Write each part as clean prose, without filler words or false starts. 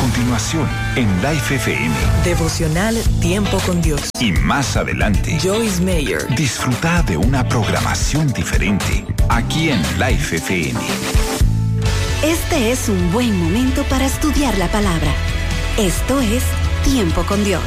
continuación en Life FM. Devocional Tiempo con Dios. Y más adelante, Joyce Meyer. Disfruta de una programación diferente aquí en Life FM. Este es un buen momento para estudiar la palabra. Esto es Tiempo con Dios.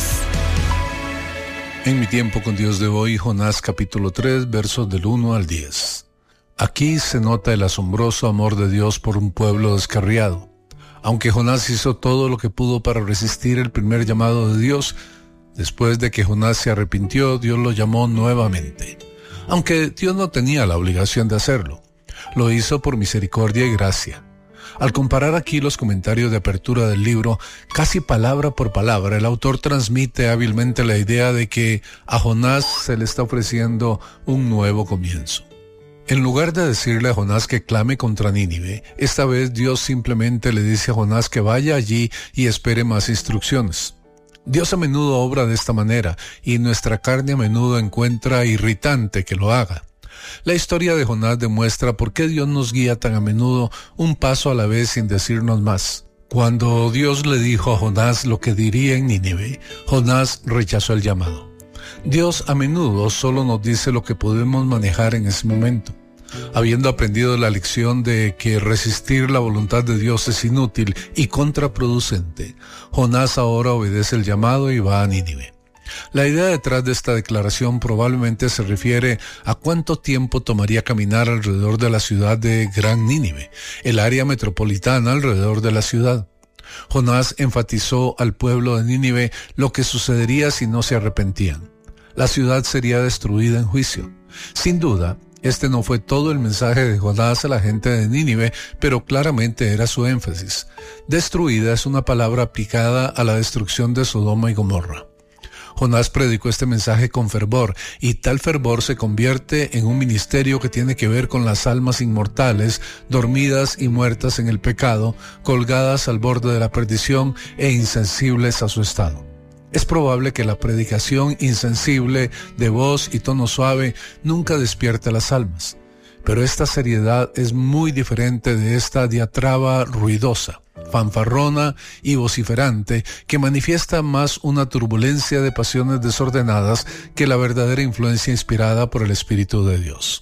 En mi tiempo con Dios de hoy, Jonás capítulo 3, versos del 1 al 10. Aquí se nota el asombroso amor de Dios por un pueblo descarriado. Aunque Jonás hizo todo lo que pudo para resistir el primer llamado de Dios, después de que Jonás se arrepintió, Dios lo llamó nuevamente. Aunque Dios no tenía la obligación de hacerlo, lo hizo por misericordia y gracia. Al comparar aquí los comentarios de apertura del libro, casi palabra por palabra, el autor transmite hábilmente la idea de que a Jonás se le está ofreciendo un nuevo comienzo. En lugar de decirle a Jonás que clame contra Nínive, esta vez Dios simplemente le dice a Jonás que vaya allí y espere más instrucciones. Dios a menudo obra de esta manera, y nuestra carne a menudo encuentra irritante que lo haga. La historia de Jonás demuestra por qué Dios nos guía tan a menudo un paso a la vez sin decirnos más. Cuando Dios le dijo a Jonás lo que diría en Nínive, Jonás rechazó el llamado. Dios a menudo solo nos dice lo que podemos manejar en ese momento. Habiendo aprendido la lección de que resistir la voluntad de Dios es inútil y contraproducente, Jonás ahora obedece el llamado y va a Nínive. La idea detrás de esta declaración probablemente se refiere a cuánto tiempo tomaría caminar alrededor de la ciudad de Gran Nínive, el área metropolitana alrededor de la ciudad. Jonás enfatizó al pueblo de Nínive lo que sucedería si no se arrepentían. La ciudad sería destruida en juicio. Sin duda, este no fue todo el mensaje de Jonás a la gente de Nínive, pero claramente era su énfasis. Destruida es una palabra aplicada a la destrucción de Sodoma y Gomorra. Jonás predicó este mensaje con fervor, y tal fervor se convierte en un ministerio que tiene que ver con las almas inmortales, dormidas y muertas en el pecado, colgadas al borde de la perdición e insensibles a su estado. Es probable que la predicación insensible, de voz y tono suave, nunca despierte a las almas. Pero esta seriedad es muy diferente de esta diatraba ruidosa, fanfarrona y vociferante que manifiesta más una turbulencia de pasiones desordenadas que la verdadera influencia inspirada por el Espíritu de Dios.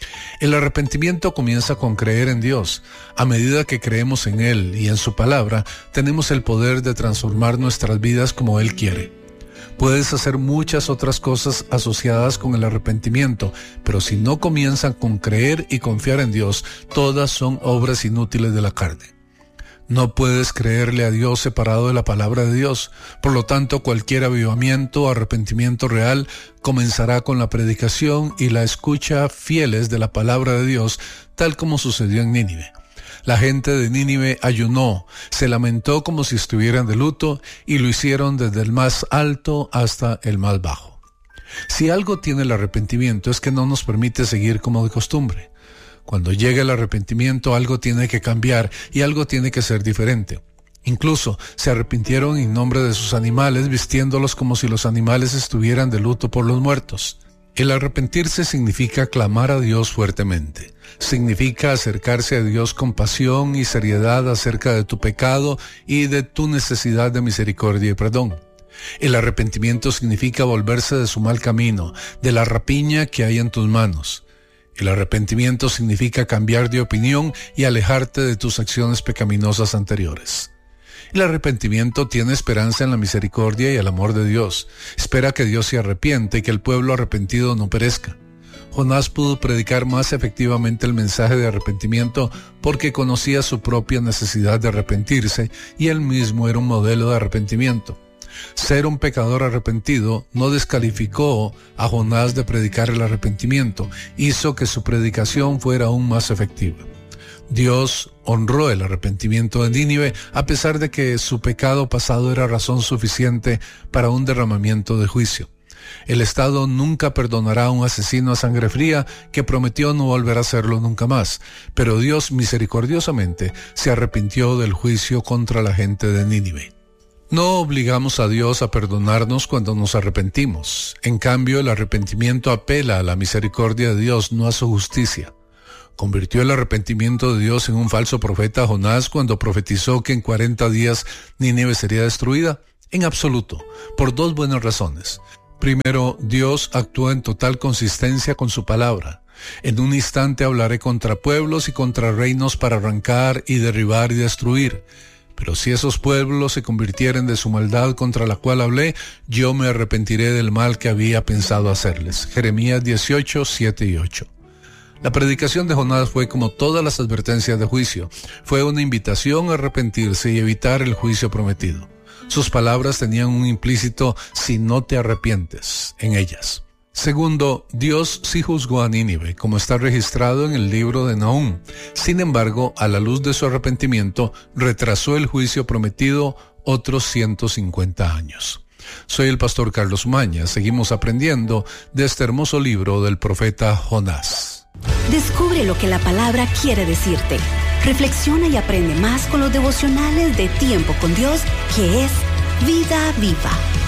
El arrepentimiento comienza con creer en Dios. A medida que creemos en Él y en su palabra, tenemos el poder de transformar nuestras vidas como Él quiere. Puedes hacer muchas otras cosas asociadas con el arrepentimiento, pero si no comienzan con creer y confiar en Dios, todas son obras inútiles de la carne. No puedes creerle a Dios separado de la palabra de Dios. Por lo tanto, cualquier avivamiento o arrepentimiento real comenzará con la predicación y la escucha fieles de la palabra de Dios, tal como sucedió en Nínive. La gente de Nínive ayunó, se lamentó como si estuvieran de luto, y lo hicieron desde el más alto hasta el más bajo. Si algo tiene el arrepentimiento es que no nos permite seguir como de costumbre. Cuando llega el arrepentimiento, algo tiene que cambiar y algo tiene que ser diferente. Incluso se arrepintieron en nombre de sus animales, vistiéndolos como si los animales estuvieran de luto por los muertos. El arrepentirse significa clamar a Dios fuertemente. Significa acercarse a Dios con pasión y seriedad acerca de tu pecado y de tu necesidad de misericordia y perdón. El arrepentimiento significa volverse de su mal camino, de la rapiña que hay en tus manos. El arrepentimiento significa cambiar de opinión y alejarte de tus acciones pecaminosas anteriores. El arrepentimiento tiene esperanza en la misericordia y el amor de Dios. Espera que Dios se arrepiente y que el pueblo arrepentido no perezca. Jonás pudo predicar más efectivamente el mensaje de arrepentimiento porque conocía su propia necesidad de arrepentirse y él mismo era un modelo de arrepentimiento. Ser un pecador arrepentido no descalificó a Jonás de predicar el arrepentimiento, hizo que su predicación fuera aún más efectiva. Dios honró el arrepentimiento de Nínive a pesar de que su pecado pasado era razón suficiente para un derramamiento de juicio. El Estado nunca perdonará a un asesino a sangre fría que prometió no volver a hacerlo nunca más, pero Dios misericordiosamente se arrepintió del juicio contra la gente de Nínive. No obligamos a Dios a perdonarnos cuando nos arrepentimos. En cambio, el arrepentimiento apela a la misericordia de Dios, no a su justicia. ¿Convirtió el arrepentimiento de Dios en un falso profeta a Jonás cuando profetizó que en 40 días Nínive sería destruida? En absoluto, por dos buenas razones. Primero, Dios actúa en total consistencia con su palabra. En un instante hablaré contra pueblos y contra reinos para arrancar y derribar y destruir. Pero si esos pueblos se convirtieren de su maldad contra la cual hablé, yo me arrepentiré del mal que había pensado hacerles. Jeremías 18, 7 y 8. La predicación de Jonás fue como todas las advertencias de juicio. Fue una invitación a arrepentirse y evitar el juicio prometido. Sus palabras tenían un implícito "si no te arrepientes" en ellas. Segundo, Dios sí juzgó a Nínive, como está registrado en el libro de Nahum. Sin embargo, a la luz de su arrepentimiento, retrasó el juicio prometido otros 150 años. Soy el pastor Carlos Maña. Seguimos aprendiendo de este hermoso libro del profeta Jonás. Descubre lo que la palabra quiere decirte. Reflexiona y aprende más con los devocionales de Tiempo con Dios, que es Vida Viva.